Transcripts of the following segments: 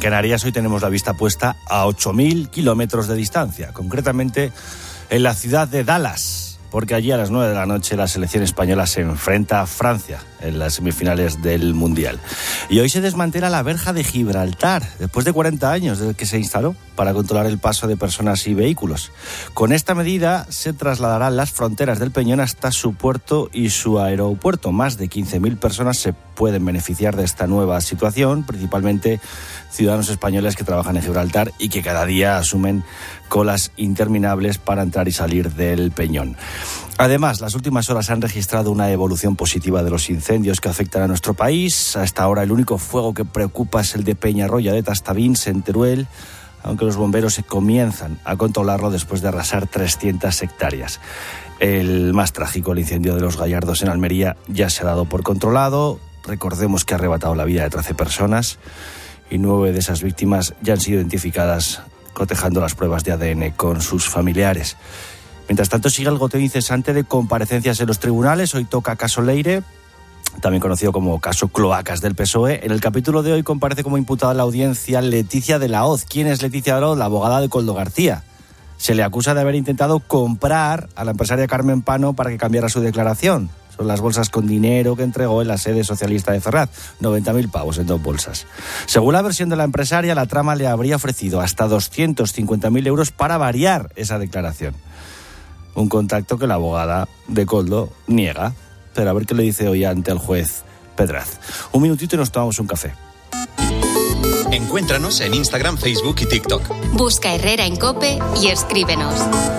Canarias hoy tenemos la vista puesta a 8.000 kilómetros de distancia, concretamente en la ciudad de Dallas, porque allí a las 9 de la noche la selección española se enfrenta a Francia en las semifinales del Mundial. Y hoy se desmantela la verja de Gibraltar, después de 40 años desde que se instaló para controlar el paso de personas y vehículos. Con esta medida se trasladarán las fronteras del Peñón hasta su puerto y su aeropuerto. Más de 15.000 personas se pueden beneficiar de esta nueva situación, principalmente ciudadanos españoles que trabajan en Gibraltar y que cada día asumen colas interminables para entrar y salir del Peñón. Además, las últimas horas han registrado una evolución positiva de los incendios que afectan a nuestro país. Hasta ahora el único fuego que preocupa es el de Peñarroya de Tastavins, en Teruel, aunque los bomberos comienzan a controlarlo después de arrasar 300 hectáreas. El más trágico, el incendio de Los Gallardos en Almería, ya se ha dado por controlado. Recordemos que ha arrebatado la vida de 13 personas y 9 de esas víctimas ya han sido identificadas, cotejando las pruebas de ADN con sus familiares. Mientras tanto, sigue el goteo incesante de comparecencias en los tribunales. Hoy toca caso Leire, también conocido como caso Cloacas del PSOE. En el capítulo de hoy comparece como imputada en la audiencia Leticia de la Hoz. ¿Quién es Leticia de la Hoz? La abogada de Koldo García. Se le acusa de haber intentado comprar a la empresaria Carmen Pano para que cambiara su declaración. Son las bolsas con dinero que entregó en la sede socialista de Ferraz. 90.000 pavos en 2 bolsas. Según la versión de la empresaria, la trama le habría ofrecido hasta 250.000 euros para variar esa declaración. Un contacto que la abogada de Koldo niega. Pero a ver qué le dice hoy ante el juez Pedraz. Un minutito y nos tomamos un café. Encuéntranos en Instagram, Facebook y TikTok. Busca Herrera en COPE y escríbenos.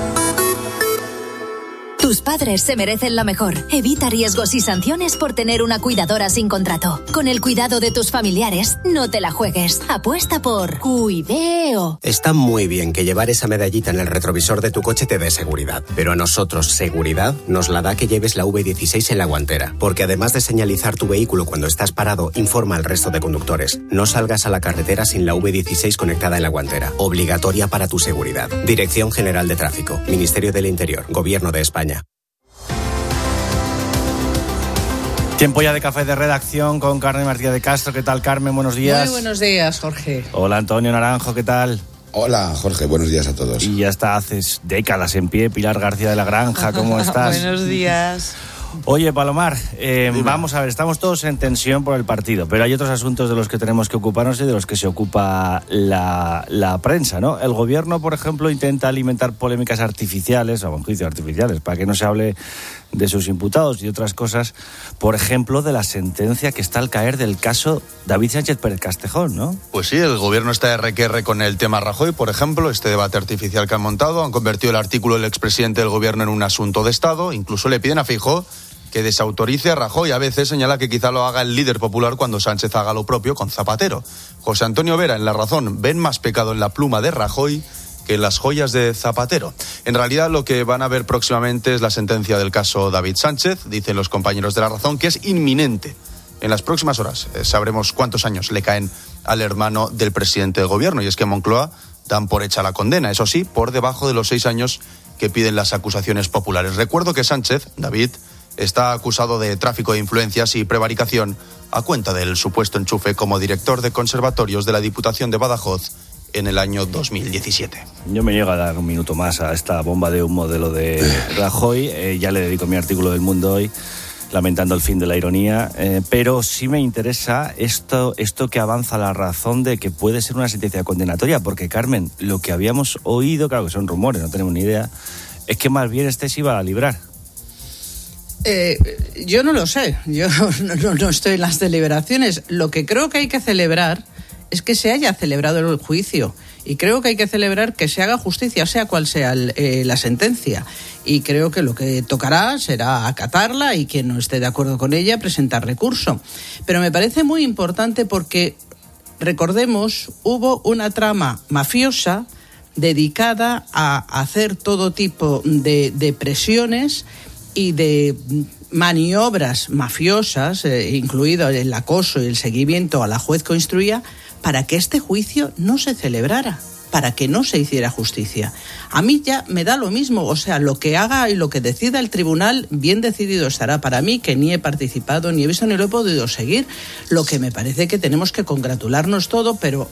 Tus padres se merecen lo mejor. Evita riesgos y sanciones por tener una cuidadora sin contrato. Con el cuidado de tus familiares, no te la juegues. Apuesta por Cuideo. Está muy bien que llevar esa medallita en el retrovisor de tu coche te dé seguridad. Pero a nosotros, seguridad nos la da que lleves la V16 en la guantera. Porque además de señalizar tu vehículo cuando estás parado, informa al resto de conductores. No salgas a la carretera sin la V16 conectada en la guantera. Obligatoria para tu seguridad. Dirección General de Tráfico. Ministerio del Interior. Gobierno de España. Tiempo ya de café de redacción con Carmen Martínez de Castro. ¿Qué tal, Carmen? Buenos días. Muy buenos días, Jorge. Hola, Antonio Naranjo. ¿Qué tal? Hola, Jorge. Buenos días a todos. Y ya está, haces décadas en pie, Pilar García de la Granja. ¿Cómo estás? Buenos días. Oye, Palomar, vamos a ver, estamos todos en tensión por el partido, pero hay otros asuntos de los que tenemos que ocuparnos y de los que se ocupa la prensa, ¿no? El gobierno, por ejemplo, intenta alimentar polémicas artificiales, o en juicio artificiales, para que no se hable de sus imputados y otras cosas, por ejemplo, de la sentencia que está al caer del caso David Sánchez Pérez Castejón, ¿no? Pues sí, el gobierno está R&R con el tema Rajoy, por ejemplo, este debate artificial que han montado, han convertido el artículo del expresidente del gobierno en un asunto de Estado, incluso le piden a Feijóo que desautorice a Rajoy. A veces señala que quizá lo haga el líder popular cuando Sánchez haga lo propio con Zapatero. José Antonio Vera, en La Razón, ven más pecado en la pluma de Rajoy que en las joyas de Zapatero. En realidad lo que van a ver próximamente es la sentencia del caso David Sánchez, dicen los compañeros de La Razón, que es inminente. En las próximas horas sabremos cuántos años le caen al hermano del presidente del gobierno, y es que Moncloa dan por hecha la condena, eso sí, por debajo de los 6 años que piden las acusaciones populares. Recuerdo que Sánchez, David, está acusado de tráfico de influencias y prevaricación a cuenta del supuesto enchufe como director de conservatorios de la Diputación de Badajoz en el año 2017. Yo me niego a dar un minuto más a esta bomba de humo de lo de Rajoy. Ya le dedico mi artículo del Mundo hoy, lamentando el fin de la ironía, pero sí me interesa esto que avanza La Razón de que puede ser una sentencia condenatoria, porque, Carmen, lo que habíamos oído, claro que son rumores, no tenemos ni idea, es que más bien se iba a librar. Yo no lo sé, yo no estoy en las deliberaciones. Lo que creo que hay que celebrar es que se haya celebrado el juicio, y creo que hay que celebrar que se haga justicia, sea cual sea la sentencia, y creo que lo que tocará será acatarla y quien no esté de acuerdo con ella presentar recurso. Pero me parece muy importante porque, recordemos, hubo una trama mafiosa dedicada a hacer todo tipo de presiones y de maniobras mafiosas, incluido el acoso y el seguimiento a la juez que instruía, para que este juicio no se celebrara, para que no se hiciera justicia. A mí ya me da lo mismo, o sea, lo que haga y lo que decida el tribunal, bien decidido estará para mí, que ni he participado, ni he visto, ni lo he podido seguir. Lo que me parece que tenemos que congratularnos todo, pero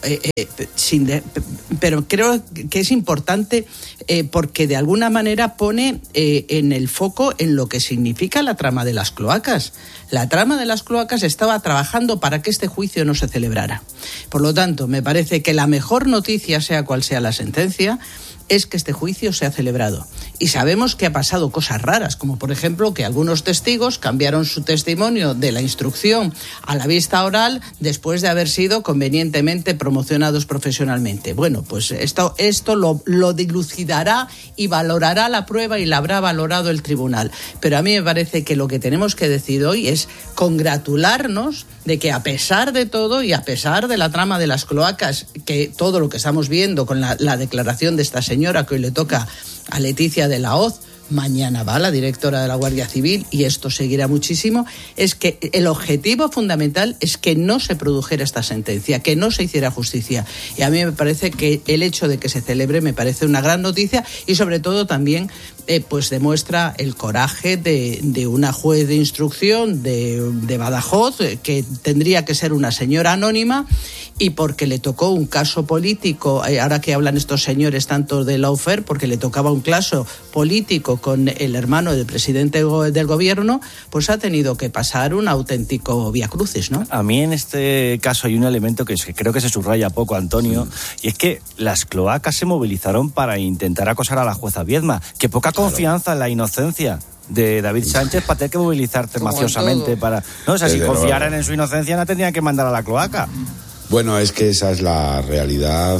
creo que es importante porque de alguna manera pone en el foco en lo que significa la trama de las cloacas. La trama de las cloacas estaba trabajando para que este juicio no se celebrara. Por lo tanto, me parece que la mejor noticia, sea cual sea la sentencia, es que este juicio se ha celebrado. Y sabemos que ha pasado cosas raras, como por ejemplo que algunos testigos cambiaron su testimonio de la instrucción a la vista oral después de haber sido convenientemente promocionados profesionalmente. Bueno, pues esto lo dilucidará y valorará la prueba y la habrá valorado el tribunal. Pero a mí me parece que lo que tenemos que decir hoy es congratularnos de que, a pesar de todo y a pesar de la trama de las cloacas, que todo lo que estamos viendo con la declaración de esta señora que hoy le toca a Leticia de la Hoz, mañana va la directora de la Guardia Civil y esto seguirá muchísimo, es que el objetivo fundamental es que no se produjera esta sentencia, que no se hiciera justicia. Y a mí me parece que el hecho de que se celebre me parece una gran noticia y sobre todo también pues demuestra el coraje de una juez de instrucción de Badajoz, que tendría que ser una señora anónima, y porque le tocó un caso político, ahora que hablan estos señores tanto de lawfare, porque le tocaba un caso político con el hermano del presidente del gobierno, pues ha tenido que pasar un auténtico viacrucis, ¿no? A mí en este caso hay un elemento que creo que se subraya poco, Antonio, y es que las cloacas se movilizaron para intentar acosar a la jueza Viedma. Que poca confianza en la inocencia de David Sánchez para tener que movilizarte mafiosamente para... No, o sea, si confiaran en su inocencia no tendrían que mandar a la cloaca. Bueno, es que esa es la realidad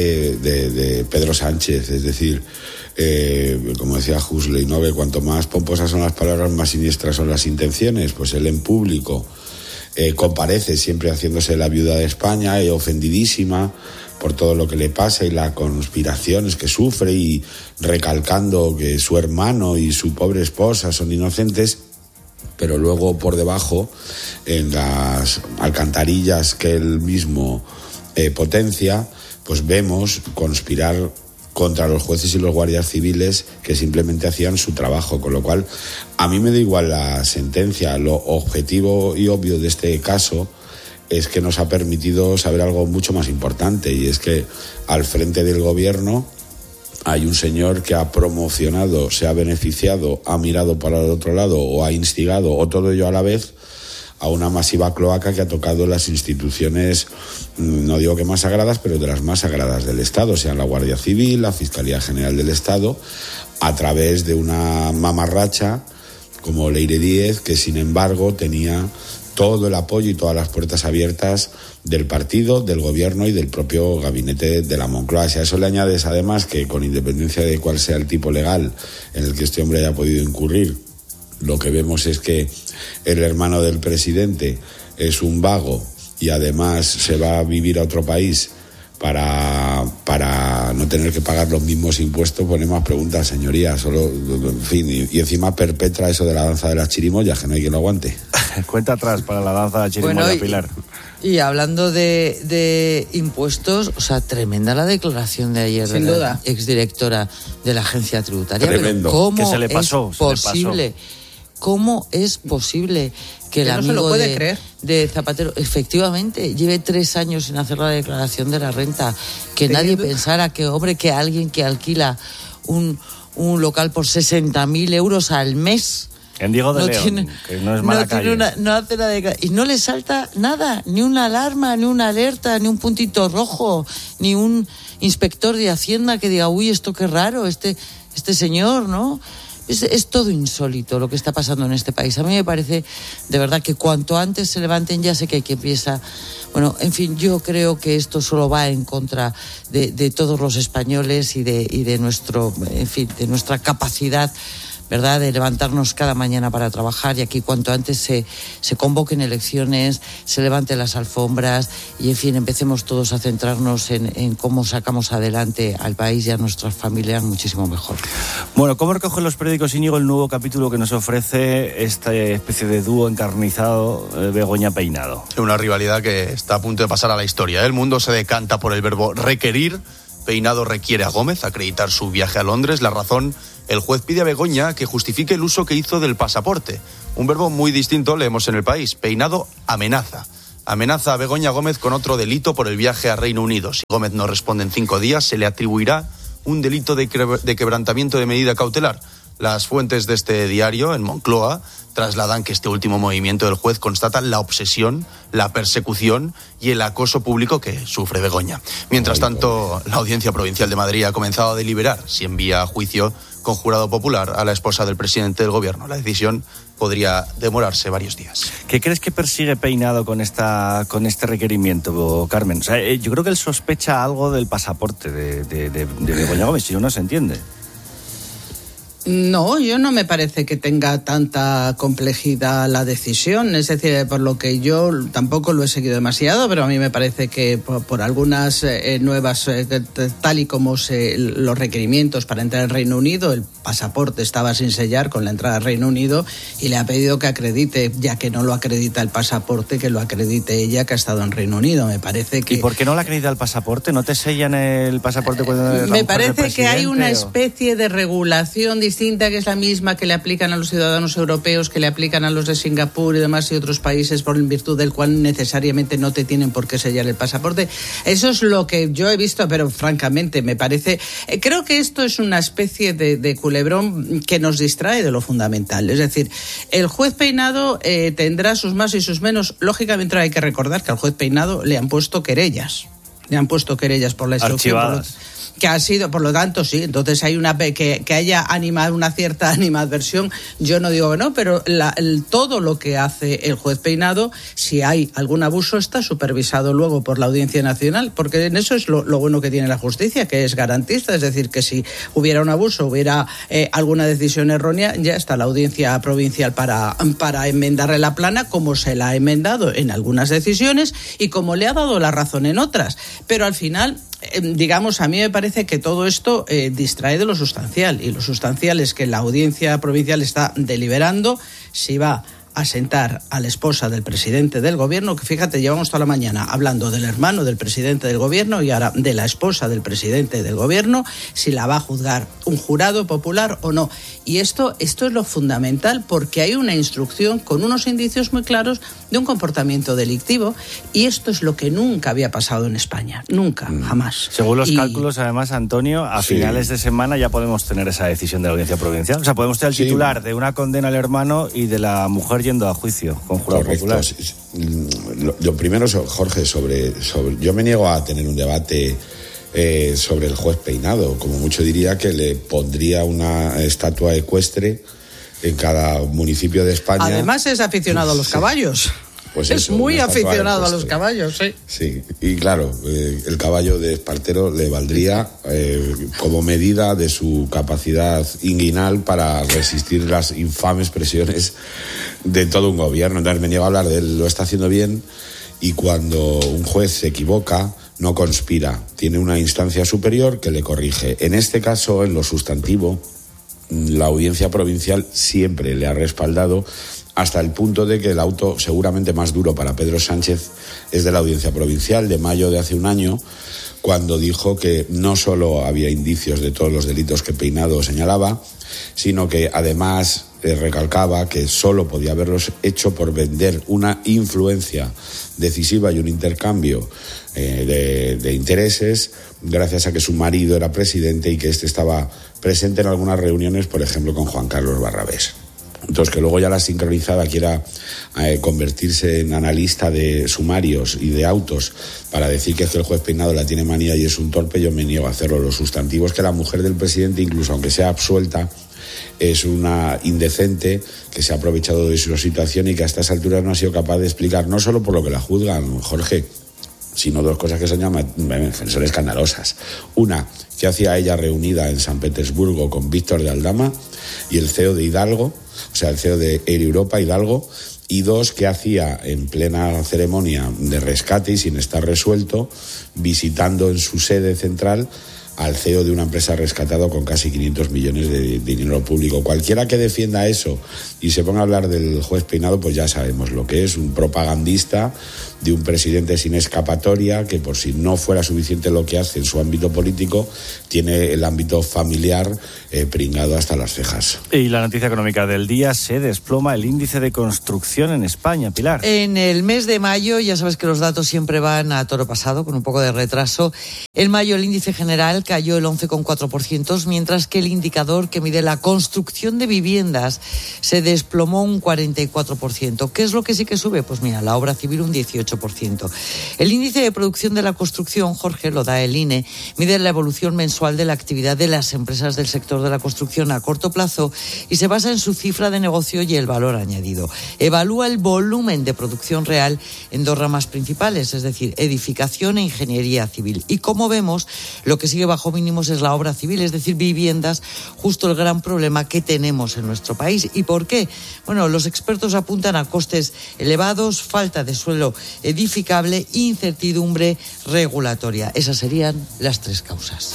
de Pedro Sánchez, es decir, como decía Huxley, ¿no? Que cuanto más pomposas son las palabras, más siniestras son las intenciones. Pues él en público comparece siempre haciéndose la viuda de España, ofendidísima por todo lo que le pasa y las conspiraciones que sufre, y recalcando que su hermano y su pobre esposa son inocentes, pero luego por debajo, en las alcantarillas que él mismo potencia, pues vemos conspirar contra los jueces y los guardias civiles que simplemente hacían su trabajo, con lo cual a mí me da igual la sentencia. Lo objetivo y obvio de este caso es que nos ha permitido saber algo mucho más importante, y es que al frente del gobierno hay un señor que ha promocionado, se ha beneficiado, ha mirado para el otro lado o ha instigado, o todo ello a la vez, a una masiva cloaca que ha tocado las instituciones, no digo que más sagradas, pero de las más sagradas del Estado, sean la Guardia Civil, la Fiscalía General del Estado, a través de una mamarracha como Leire Díez, que sin embargo tenía todo el apoyo y todas las puertas abiertas del partido, del gobierno y del propio gabinete de la Moncloa. Si a eso le añades además que, con independencia de cuál sea el tipo legal en el que este hombre haya podido incurrir, lo que vemos es que el hermano del presidente es un vago y además se va a vivir a otro país para no tener que pagar los mismos impuestos, pone más preguntas, señoría. Solo, en fin, y encima perpetra eso de la danza de las chirimoyas, que no hay quien lo aguante. Cuenta atrás para la danza de la chirimoya, bueno, Pilar. Y hablando de impuestos, o sea, tremenda la declaración de ayer de la exdirectora de la agencia tributaria. Tremendo. ¿Cómo que se le pasó, es posible? ¿Cómo es posible que el amigo de Zapatero efectivamente lleve 3 años sin hacer la declaración de la renta? Que nadie pensara que, hombre, que alguien que alquila un local por 60.000 euros al mes... En Diego de León, que no es mala calle. No hace la declaración. Y no le salta nada, ni una alarma, ni una alerta, ni un puntito rojo, ni un inspector de Hacienda que diga, uy, esto qué raro, este señor, ¿no? Es todo insólito lo que está pasando en este país. A mí me parece, de verdad, que cuanto antes se levanten, ya sé que hay que empieza... Bueno, en fin, yo creo que esto solo va en contra de todos los españoles y de nuestro, en fin, de nuestra capacidad, ¿verdad?, de levantarnos cada mañana para trabajar, y aquí cuanto antes se convoquen elecciones, se levanten las alfombras y, en fin, empecemos todos a centrarnos en cómo sacamos adelante al país y a nuestras familias muchísimo mejor. Bueno, ¿cómo recogen los periódicos, Íñigo, el nuevo capítulo que nos ofrece esta especie de dúo encarnizado Begoña Peinado? Una rivalidad que está a punto de pasar a la historia. El mundo se decanta por el verbo requerir, Peinado requiere a Gómez acreditar su viaje a Londres. La razón: el juez pide a Begoña que justifique el uso que hizo del pasaporte. Un verbo muy distinto leemos en El País. Peinado amenaza. Amenaza a Begoña Gómez con otro delito por el viaje a Reino Unido. Si Gómez no responde en 5 días, se le atribuirá un delito de quebrantamiento de medida cautelar. Las fuentes de este diario en Moncloa trasladan que este último movimiento del juez constata la obsesión, la persecución y el acoso público que sufre Begoña. Mientras tanto, la Audiencia Provincial de Madrid ha comenzado a deliberar si envía a juicio con jurado popular a la esposa del presidente del gobierno. La decisión podría demorarse varios días. ¿Qué crees que persigue Peinado con este requerimiento, Carmen? O sea, yo creo que él sospecha algo del pasaporte de Begoña Gómez, si no se entiende. No, yo no me parece que tenga tanta complejidad la decisión. Es decir, por lo que yo tampoco lo he seguido demasiado, pero a mí me parece que por algunas nuevas, tal y como los requerimientos para entrar al Reino Unido, el pasaporte estaba sin sellar con la entrada al Reino Unido y le ha pedido que acredite, ya que no lo acredita el pasaporte, que lo acredite ella que ha estado en Reino Unido. Me parece que... ¿Y por qué no le acredita el pasaporte? ¿No te sellan el pasaporte cuando... Me parece que hay una especie de regulación distinta, que es la misma que le aplican a los ciudadanos europeos, que le aplican a los de Singapur y demás y otros países, por en virtud del cual necesariamente no te tienen por qué sellar el pasaporte. Eso es lo que yo he visto, pero francamente me parece... creo que esto es una especie de culebrón que nos distrae de lo fundamental. Es decir, el juez Peinado tendrá sus más y sus menos. Lógicamente hay que recordar que al juez Peinado le han puesto querellas. Le han puesto querellas por la instrucción. Archivadas. Que ha sido, por lo tanto, sí, entonces hay que haya animado una cierta animadversión, yo no digo que no, pero todo lo que hace el juez Peinado, si hay algún abuso, está supervisado luego por la Audiencia Nacional, porque en eso es lo bueno que tiene la justicia, que es garantista, es decir, que si hubiera un abuso, hubiera alguna decisión errónea, ya está la Audiencia Provincial para enmendarle la plana, como se la ha enmendado en algunas decisiones y como le ha dado la razón en otras, pero al final... digamos, a mí me parece que todo esto distrae de lo sustancial, y lo sustancial es que la Audiencia Provincial está deliberando si va a sentar a la esposa del presidente del gobierno, que fíjate, llevamos toda la mañana hablando del hermano del presidente del gobierno y ahora de la esposa del presidente del gobierno, si la va a juzgar un jurado popular o no. Y esto es lo fundamental, porque hay una instrucción con unos indicios muy claros de un comportamiento delictivo, y esto es lo que nunca había pasado en España, nunca, jamás. Según los cálculos, además, Antonio, a finales de semana ya podemos tener esa decisión de la Audiencia Provincial. O sea, podemos tener el titular de una condena al hermano y de la mujer yendo a juicio con jurado popular. Lo primero, Jorge, sobre yo me niego a tener un debate sobre el juez Peinado. Como mucho diría que le pondría una estatua ecuestre en cada municipio de España. Además es aficionado a los caballos. Pues es muy aficionado a los caballos, sí. Sí, y claro, el caballo de Espartero le valdría como medida de su capacidad inguinal para resistir las infames presiones de todo un gobierno. Entonces me niego a hablar de él, lo está haciendo bien, y cuando un juez se equivoca, no conspira, tiene una instancia superior que le corrige. En este caso, en lo sustantivo, la Audiencia Provincial siempre le ha respaldado, hasta el punto de que el auto seguramente más duro para Pedro Sánchez es de la Audiencia Provincial de mayo de hace un año, cuando dijo que no solo había indicios de todos los delitos que Peinado señalaba, sino que además recalcaba que solo podía haberlos hecho por vender una influencia decisiva y un intercambio de intereses, gracias a que su marido era presidente y que éste estaba presente en algunas reuniones, por ejemplo, con Juan Carlos Barrabés. Entonces, que luego ya la sincronizada quiera convertirse en analista de sumarios y de autos para decir que el juez Peinado la tiene manía y es un torpe, yo me niego a hacerlo. Los sustantivos que la mujer del presidente, incluso aunque sea absuelta, es una indecente que se ha aprovechado de su situación y que a estas alturas no ha sido capaz de explicar, no solo por lo que la juzgan, Jorge, sino dos cosas que son escandalosas. Una, que hacía ella reunida en San Petersburgo con Víctor de Aldama y el CEO de Hidalgo, o sea, el CEO de Air Europa, Hidalgo, y dos, que hacía en plena ceremonia de rescate y sin estar resuelto, visitando en su sede central al CEO de una empresa rescatado con casi 500 millones de dinero público. Cualquiera que defienda eso y se ponga a hablar del juez Peinado, pues ya sabemos lo que es, un propagandista de un presidente sin escapatoria, que por si no fuera suficiente lo que hace en su ámbito político, tiene el ámbito familiar pringado hasta las cejas. Y la noticia económica del día: se desploma el índice de construcción en España, Pilar. En el mes de mayo, ya sabes que los datos siempre van a toro pasado, con un poco de retraso. En mayo el índice general cayó el 11,4%, mientras que el indicador que mide la construcción de viviendas se desplomó un 44%. ¿Qué es lo que sí que sube? Pues mira, la obra civil un 18%. El índice de producción de la construcción, Jorge, lo da el INE, mide la evolución mensual de la actividad de las empresas del sector de la construcción a corto plazo y se basa en su cifra de negocio y el valor añadido. Evalúa el volumen de producción real en dos ramas principales, es decir, edificación e ingeniería civil. Y como vemos, lo que sigue bajo mínimos es la obra civil, es decir, viviendas, justo el gran problema que tenemos en nuestro país. ¿Y por qué? Bueno, los expertos apuntan a costes elevados, falta de suelo edificable, incertidumbre regulatoria. Esas serían las tres causas.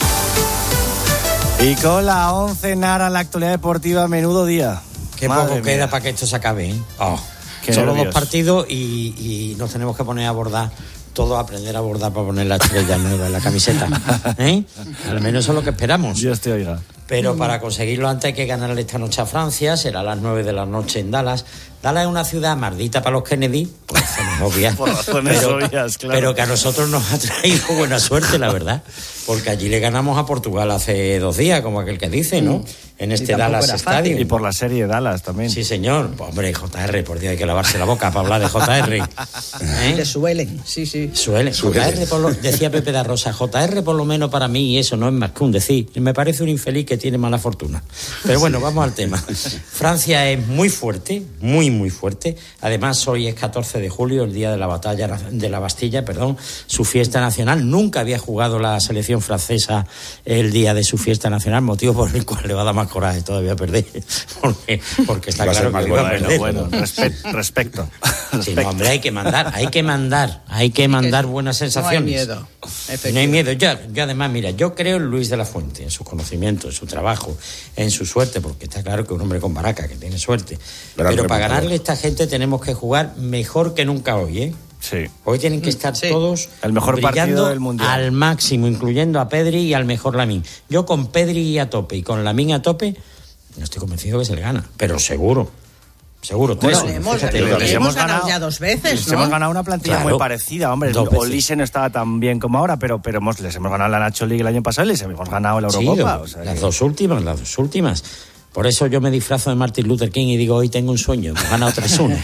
Y con la 11, Nara, la actualidad deportiva, menudo día. Qué poco queda para que esto se acabe, ¿eh? Solo nervios. 2 partidos y nos tenemos que poner a bordar. Todos aprender a bordar para poner la estrella nueva en la camiseta. Al menos eso es lo que esperamos. Yo estoy, oiga. Pero para conseguirlo antes hay que ganarle esta noche a Francia. Será a las 9 de la noche en Dallas. Dallas es una ciudad maldita para los Kennedy, por razones obvias. Por razones obvias, claro. Pero que a nosotros nos ha traído buena suerte, la verdad. Porque allí le ganamos a Portugal hace 2 días, como aquel que dice, ¿no? En este Dallas Stadium. Y por la serie Dallas también. Sí, señor. Pues, hombre, JR, por Dios, hay que lavarse la boca para hablar de JR. Que suelen, sí. Suele. JR, decía Pepe da Rosa, JR por lo menos para mí, y eso no es más que un decir. Me parece un infeliz que tiene mala fortuna. Pero bueno, vamos al tema. Francia es muy fuerte, muy fuerte. Además, hoy es 14 de julio, el día de la batalla de la Bastilla, su fiesta nacional. Nunca había jugado la selección francesa el día de su fiesta nacional, motivo por el cual le va a dar más coraje todavía perder. Porque está claro que va a perder. Bueno, respecto. Sí, no, hombre, hay que mandar buenas sensaciones. No hay miedo. Yo además, mira, yo creo en Luis de la Fuente, en sus conocimientos, en su trabajo, en su suerte, porque está claro que un hombre con baraca, que tiene suerte. Pero para ganarle a esta gente tenemos que jugar mejor que nunca hoy, ¿eh? Sí. Hoy tienen que estar todos el mejor partido del mundial al máximo, incluyendo a Pedri y al mejor Lamine. Yo con Pedri a tope y con Lamine a tope, no estoy convencido que se le gana, pero seguro. Bueno, hemos ganado ya 2 veces, ¿no? Hemos ganado una plantilla muy parecida, hombre. Olise no estaba tan bien como ahora, pero les hemos ganado la Nacho League el año pasado y les hemos ganado la Eurocopa. Sí, las dos últimas. Por eso yo me disfrazo de Martin Luther King y digo, hoy tengo un sueño, hemos ganado 3-1.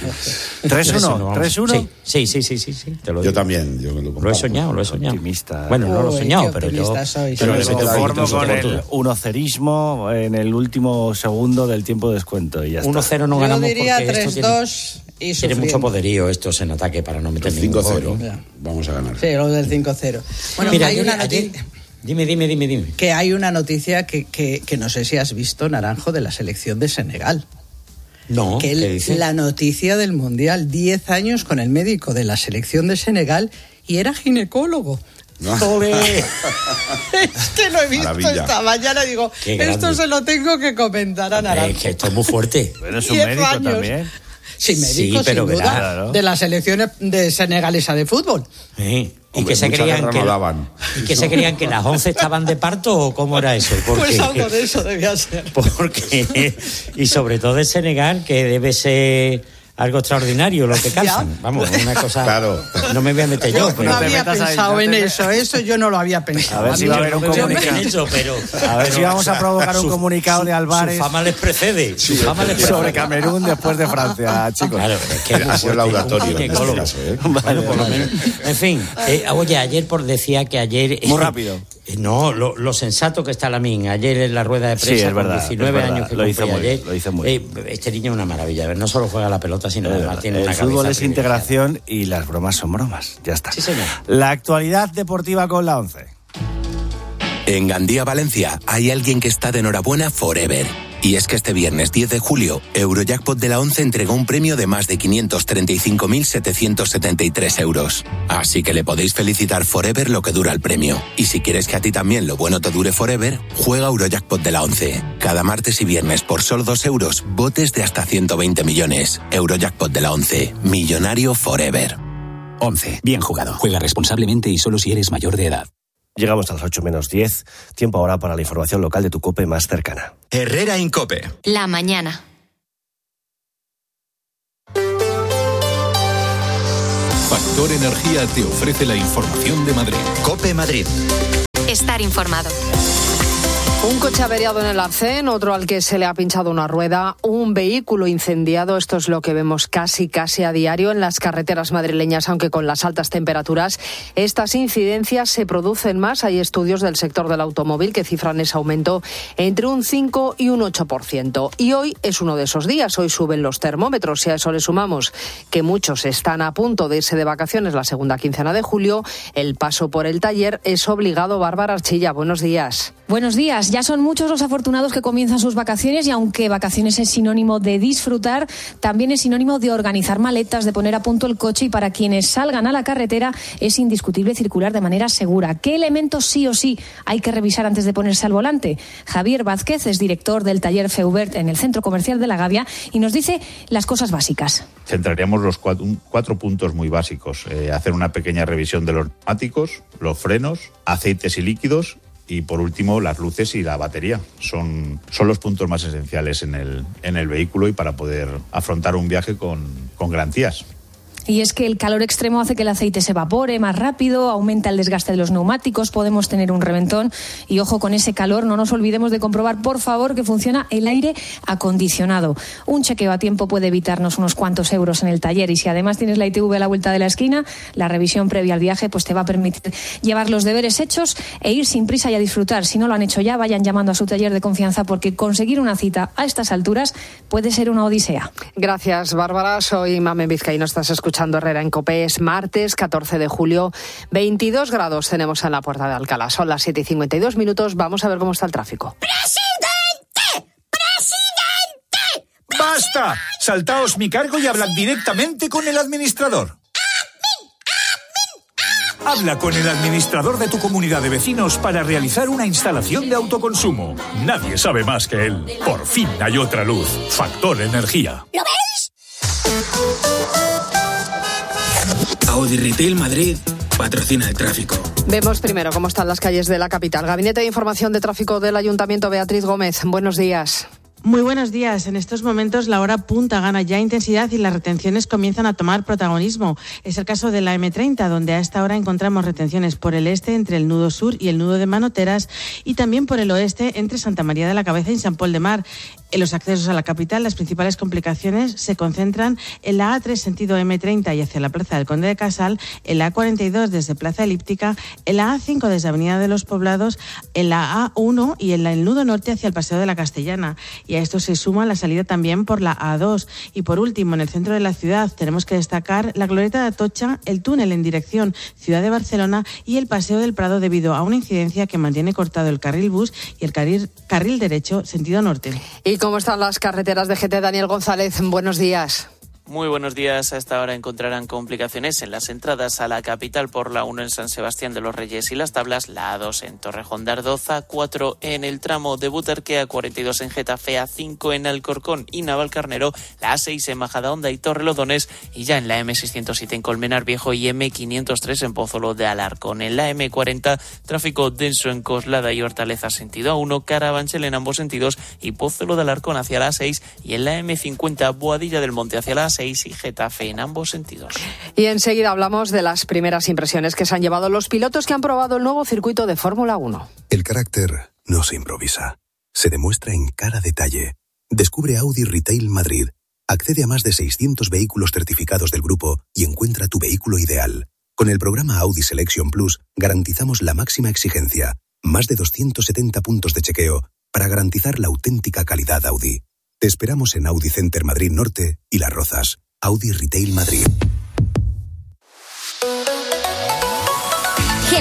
3-1. Sí, te lo digo. Yo también. Lo he soñado. Optimista. Bueno, no lo he soñado, pero yo... Pero me conformo con el 1-0ismo en el último segundo del tiempo de descuento y ya está. 1-0 no ganamos porque esto 3-2 y tiene mucho poderío estos en ataque para no meter ningún 5-0. Vamos a ganar. Sí, lo del 5-0. Bueno, mira, hay una noticia... Dime. Que hay una noticia que no sé si has visto, Naranjo, de la selección de Senegal. No, que ¿qué dice? La noticia del Mundial, 10 años con el médico de la selección de Senegal y era ginecólogo. ¡Ole! Es que lo he visto esta mañana, digo, esto se lo tengo que comentar a Naranjo. Es que esto es muy fuerte. Pero es un médico años. También. Sí, médico, pero sin duda, claro. De la selección de senegalesa de fútbol. Sí. ¿Y que se creían que las 11 estaban de parto o cómo era eso? Pues algo de eso debía ser. Y sobre todo de Senegal, que debe ser algo extraordinario lo que calzan. Vamos, una cosa... Claro. No me voy a meter yo. No había pensado en eso yo no lo había pensado. A ver si va a haber un comunicado. A ver si vamos a provocar un comunicado de Álvarez. Su fama les precede. Sobre Camerún después de Francia, chicos. Claro, es que ha sido laudatorio en este caso, Bueno, por lo menos. En fin, oye, ayer decía que ayer... Muy rápido. No, lo sensato que está Lamine. Ayer en la rueda de prensa, sí, es verdad, con 19 años que lo hizo ayer. Lo hizo muy bien. Este niño es una maravilla. No solo juega la pelota, sino además tiene una cabeza. El fútbol es integración y las bromas son bromas. Ya está. Sí, señor. La actualidad deportiva con la 11. En Gandía, Valencia, hay alguien que está de enhorabuena forever. Y es que este viernes 10 de julio, Eurojackpot de la 11 entregó un premio de más de 535.773 euros. Así que le podéis felicitar forever lo que dura el premio. Y si quieres que a ti también lo bueno te dure forever, juega Eurojackpot de la 11. Cada martes y viernes por solo 2 euros, botes de hasta 120 millones. Eurojackpot de la 11. Millonario forever. 11. Bien jugado. Juega responsablemente y solo si eres mayor de edad. Llegamos a las 8 menos 10. Tiempo ahora para la información local de tu COPE más cercana. Herrera Incope. La mañana. Factor Energía te ofrece la información de Madrid. COPE Madrid. Estar informado. Un coche averiado en el arcén, otro al que se le ha pinchado una rueda, un vehículo incendiado. Esto es lo que vemos casi a diario en las carreteras madrileñas, aunque con las altas temperaturas estas incidencias se producen más. Hay estudios del sector del automóvil que cifran ese aumento entre un 5 y un 8%. Y hoy es uno de esos días, hoy suben los termómetros. Si a eso le sumamos que muchos están a punto de irse de vacaciones la segunda quincena de julio, el paso por el taller es obligado. Bárbara Archilla, buenos días. Buenos días. Ya son muchos los afortunados que comienzan sus vacaciones y aunque vacaciones es sinónimo de disfrutar, también es sinónimo de organizar maletas, de poner a punto el coche y para quienes salgan a la carretera es indiscutible circular de manera segura. ¿Qué elementos sí o sí hay que revisar antes de ponerse al volante? Javier Vázquez es director del taller Feubert en el Centro Comercial de La Gavia y nos dice las cosas básicas. Centraríamos los cuatro puntos muy básicos. Hacer una pequeña revisión de los neumáticos, los frenos, aceites y líquidos. Y por último, las luces y la batería. Son los puntos más esenciales en el vehículo y para poder afrontar un viaje con garantías. Y es que el calor extremo hace que el aceite se evapore más rápido, aumenta el desgaste de los neumáticos, podemos tener un reventón. Y ojo con ese calor, no nos olvidemos de comprobar, por favor, que funciona el aire acondicionado. Un chequeo a tiempo puede evitarnos unos cuantos euros en el taller. Y si además tienes la ITV a la vuelta de la esquina, la revisión previa al viaje pues te va a permitir llevar los deberes hechos e ir sin prisa y a disfrutar. Si no lo han hecho ya, vayan llamando a su taller de confianza porque conseguir una cita a estas alturas puede ser una odisea. Gracias, Bárbara. Soy Mamen Vizcaíno, estás escuchando Herrera en COPE. Es martes 14 de julio, 22 grados tenemos en la Puerta de Alcalá. Son las 7:52. Vamos a ver cómo está el tráfico. ¡Presidente! ¡Basta! Saltaos mi cargo y hablad directamente con el administrador. Habla con el administrador de tu comunidad de vecinos para realizar una instalación de autoconsumo. Nadie sabe más que él. Por fin hay otra luz. Factor Energía. ¿Lo veis? Audi Retail Madrid patrocina el tráfico. Vemos primero cómo están las calles de la capital. Gabinete de Información de Tráfico del Ayuntamiento, Beatriz Gómez. Buenos días. Muy buenos días. En estos momentos la hora punta gana ya intensidad y las retenciones comienzan a tomar protagonismo. Es el caso de la M30, donde a esta hora encontramos retenciones por el este entre el nudo sur y el nudo de Manoteras y también por el oeste entre Santa María de la Cabeza y San Pol de Mar. En los accesos a la capital, las principales complicaciones se concentran en la A3 sentido M30 y hacia la Plaza del Conde de Casal, en la A42 desde Plaza Elíptica, en la A5 desde Avenida de los Poblados, en la A1 y en el nudo norte hacia el Paseo de la Castellana. Y a esto se suma la salida también por la A2. Y por último, en el centro de la ciudad tenemos que destacar la glorieta de Atocha, el túnel en dirección Ciudad de Barcelona y el Paseo del Prado debido a una incidencia que mantiene cortado el carril bus y el carril derecho sentido norte. ¿Y cómo están las carreteras de GT? Daniel González, buenos días. Muy buenos días. A esta hora encontrarán complicaciones en las entradas a la capital por la 1 en San Sebastián de los Reyes y Las Tablas, la A2 en Torrejón de Ardoza, 4 en el tramo de Butarque, A42 en Getafe, A5 en Alcorcón y Navalcarnero, la A6 en Majadahonda y Torrelodones y ya en la M607 en Colmenar Viejo y M503 en Pozuelo de Alarcón. En la M40, tráfico denso en Coslada y Hortaleza sentido A1, Carabanchel en ambos sentidos y Pozuelo de Alarcón hacia la A6 y en la M50, Boadilla del Monte hacia la A6 y Getafe en ambos sentidos. Y enseguida hablamos de las primeras impresiones que se han llevado los pilotos que han probado el nuevo circuito de Fórmula 1. El carácter no se improvisa, se demuestra en cada detalle. Descubre Audi Retail Madrid. Accede a más de 600 vehículos certificados del grupo y encuentra tu vehículo ideal. Con el programa Audi Selection Plus garantizamos la máxima exigencia, más de 270 puntos de chequeo para garantizar la auténtica calidad Audi. Te esperamos en Audi Center Madrid Norte y Las Rozas. Audi Retail Madrid. Genfi,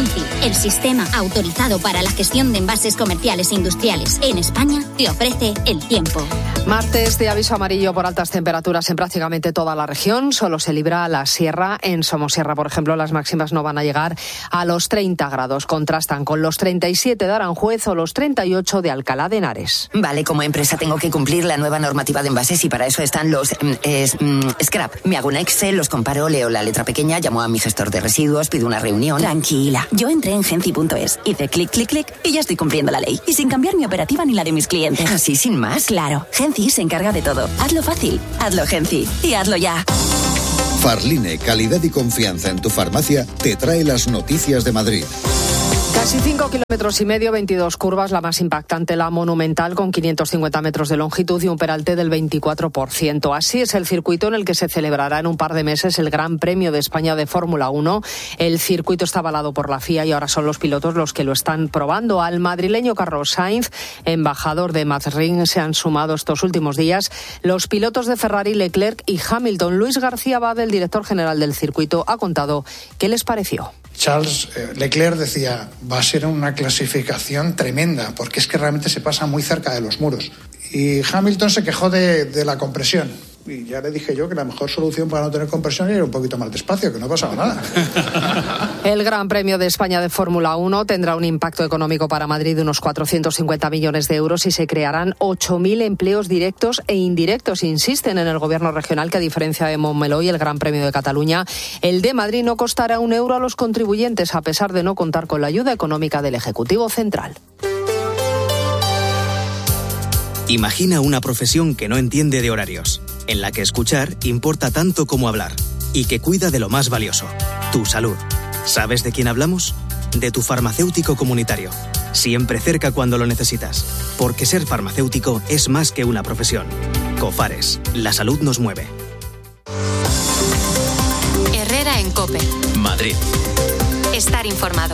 el sistema autorizado para la gestión de envases comerciales e industriales en España, te ofrece el tiempo. Martes de aviso amarillo por altas temperaturas en prácticamente toda la región. Solo se libra la sierra. En Somosierra, por ejemplo, las máximas no van a llegar a los 30 grados. Contrastan con los 37 de Aranjuez o los 38 de Alcalá de Henares. Vale, como empresa tengo que cumplir la nueva normativa de envases y para eso están los scrap. Me hago un Excel, los comparo, leo la letra pequeña, llamo a mi gestor de residuos, pido una reunión. Tranquila, yo entré en Genci.es, hice clic, clic, clic y ya estoy cumpliendo la ley. Y sin cambiar mi operativa ni la de mis clientes. Así, sin más. Claro, Genci se encarga de todo. Hazlo fácil, hazlo Genci y hazlo ya. Farline, calidad y confianza en tu farmacia, te trae las noticias de Madrid. Casi 5,5 kilómetros, 22 curvas, la más impactante, la Monumental, con 550 metros de longitud y un peralte del 24%. Así es el circuito en el que se celebrará en un par de meses el Gran Premio de España de Fórmula 1. El circuito está avalado por la FIA y ahora son los pilotos los que lo están probando. Al madrileño Carlos Sainz, embajador de Mazrin, se han sumado estos últimos días los pilotos de Ferrari, Leclerc y Hamilton. Luis García Abad, el director general del circuito, ha contado qué les pareció. Charles Leclerc decía, va a ser una clasificación tremenda, porque es que realmente se pasa muy cerca de los muros. Y Hamilton se quejó de la compresión. Y ya le dije yo que la mejor solución para no tener compresión era ir un poquito más despacio, que no pasaba nada. El Gran Premio de España de Fórmula 1 tendrá un impacto económico para Madrid de unos 450 millones de euros y se crearán 8.000 empleos directos e indirectos. Insisten en el gobierno regional que, a diferencia de Montmeló y el Gran Premio de Cataluña, el de Madrid no costará €1 a los contribuyentes, a pesar de no contar con la ayuda económica del Ejecutivo Central. Imagina una profesión que no entiende de horarios, en la que escuchar importa tanto como hablar y que cuida de lo más valioso, tu salud. ¿Sabes de quién hablamos? De tu farmacéutico comunitario. Siempre cerca cuando lo necesitas. Porque ser farmacéutico es más que una profesión. Cofares, la salud nos mueve. Herrera en COPE. Madrid. Estar informado.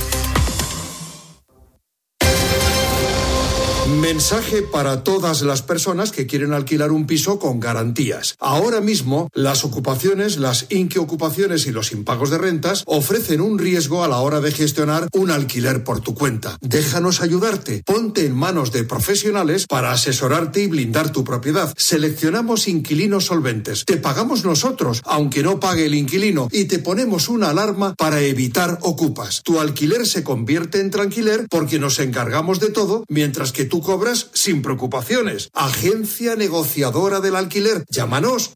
Mensaje para todas las personas que quieren alquilar un piso con garantías. Ahora mismo, las ocupaciones, las inquiocupaciones y los impagos de rentas ofrecen un riesgo a la hora de gestionar un alquiler por tu cuenta. Déjanos ayudarte. Ponte en manos de profesionales para asesorarte y blindar tu propiedad. Seleccionamos inquilinos solventes. Te pagamos nosotros, aunque no pague el inquilino, y te ponemos una alarma para evitar ocupas. Tu alquiler se convierte en tranquiler porque nos encargamos de todo, mientras que tú cobras sin preocupaciones. Agencia negociadora del alquiler. Llámanos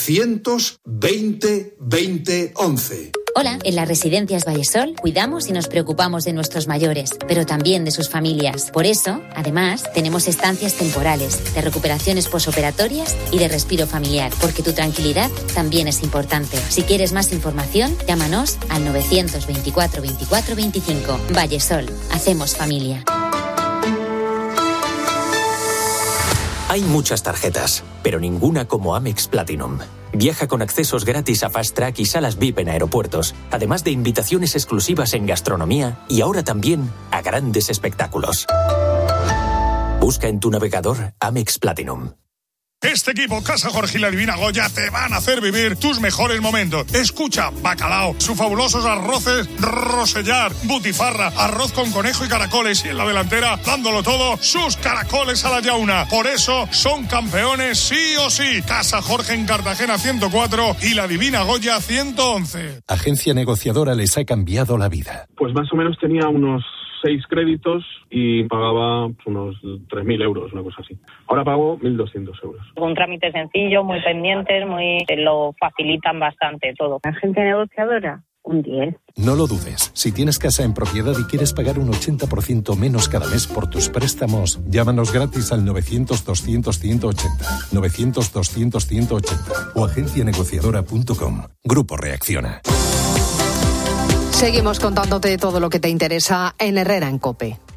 920 20 11. Hola, en las residencias Vallesol cuidamos y nos preocupamos de nuestros mayores, pero también de sus familias. Por eso, además, tenemos estancias temporales, de recuperaciones posoperatorias y de respiro familiar, porque tu tranquilidad también es importante. Si quieres más información, llámanos al 924 24 25. Vallesol, hacemos familia. Hay muchas tarjetas, pero ninguna como Amex Platinum. Viaja con accesos gratis a Fast Track y salas VIP en aeropuertos, además de invitaciones exclusivas en gastronomía y ahora también a grandes espectáculos. Busca en tu navegador Amex Platinum. Este equipo, Casa Jorge y la Divina Goya, te van a hacer vivir tus mejores momentos. Escucha, bacalao, sus fabulosos arroces Rosellar, butifarra, arroz con conejo y caracoles, y en la delantera, dándolo todo, sus caracoles a la yauna. Por eso son campeones sí o sí. Casa Jorge en Cartagena 104 y la Divina Goya 111. Agencia negociadora les ha cambiado la vida. Pues más o menos tenía unos 6 créditos y pagaba unos 3.000 euros, una cosa así. Ahora pago 1.200 euros. Un trámite sencillo, muy pendientes, lo facilitan bastante todo. Agencia negociadora, un 10. No lo dudes. Si tienes casa en propiedad y quieres pagar un 80% menos cada mes por tus préstamos, llámanos gratis al 900-200-180, 900-200-180 o agencianegociadora.com. Grupo Reacciona. Seguimos contándote todo lo que te interesa en Herrera en COPE.